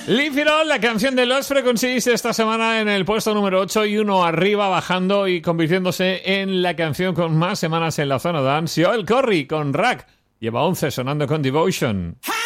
Leave It All, la canción de Lost Frequencies esta semana en el puesto número 8 y uno arriba, bajando y convirtiéndose en la canción con más semanas en la zona dance. Joel Corry con Rack lleva 11 sonando con Devotion.